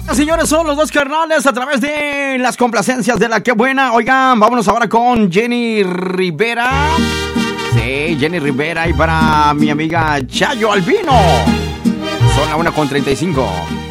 Señores, son los dos carnales a través de las complacencias de la que buena. Oigan, vámonos ahora con Jenny Rivera. Sí, Jenny Rivera y para mi amiga Chayo Albino. Son la 1:35.